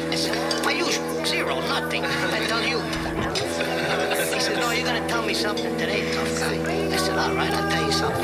I said, my usual, zero, nothing. I tell you. He said, no, you're going to tell me something today, tough guy. I said, all right, I'll tell you something.